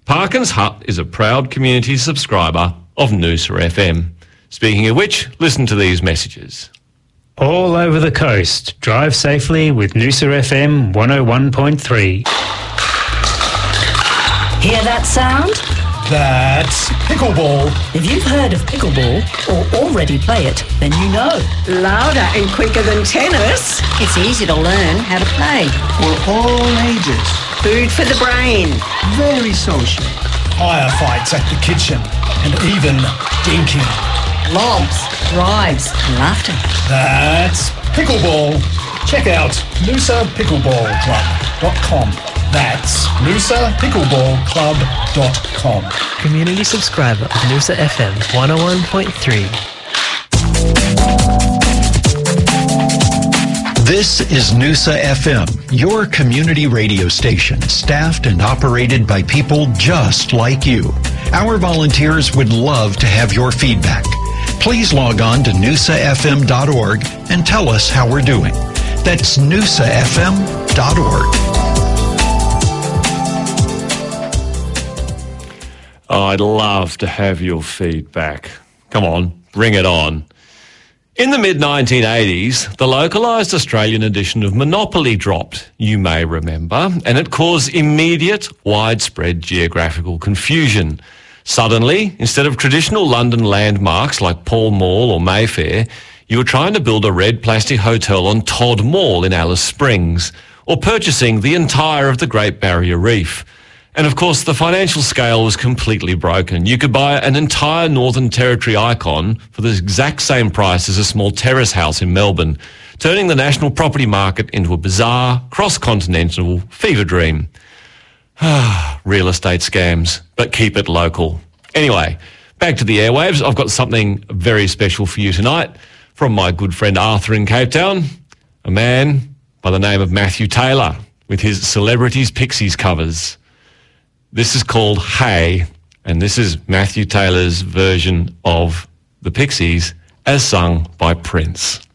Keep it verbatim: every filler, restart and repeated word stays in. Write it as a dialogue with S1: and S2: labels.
S1: Parkins Hut is a proud community subscriber of Noosa F M. Speaking of which, listen to these messages.
S2: All over the coast, drive safely with Noosa F M one oh one point three.
S3: Hear that sound?
S4: That's pickleball.
S3: If you've heard of pickleball or already play it, then you know.
S5: Louder and quicker than tennis.
S3: It's easy to learn how to play.
S4: For all ages.
S5: Food for the brain.
S4: Very social. Firefights at the kitchen. And even dinking.
S3: Lobs, drives, and laughter.
S4: That's pickleball. Check out noosa pickleball club dot com. That's noosa pickleball club dot com.
S6: Community subscriber of Noosa F M one oh one point three.
S7: This is Noosa F M, your community radio station, staffed and operated by people just like you. Our volunteers would love to have your feedback. Please log on to noosa f m dot org and tell us how we're doing. That's noosa f m dot org.
S1: I'd love to have your feedback. Come on, bring it on. In the mid nineteen eighties, the localised Australian edition of Monopoly dropped, you may remember, and it caused immediate, widespread geographical confusion. Suddenly, instead of traditional London landmarks like Pall Mall or Mayfair, you were trying to build a red plastic hotel on Todd Mall in Alice Springs, or purchasing the entire of the Great Barrier Reef. And of course, the financial scale was completely broken. You could buy an entire Northern Territory icon for the exact same price as a small terrace house in Melbourne, turning the national property market into a bizarre, cross-continental fever dream. Real estate scams, but keep it local. Anyway, back to the airwaves. I've got something very special for you tonight from my good friend Arthur in Cape Town, a man by the name of Matthew Taylor with his Celebrities Pixies covers. This is called Hey, and this is Matthew Taylor's version of the Pixies as sung by Prince.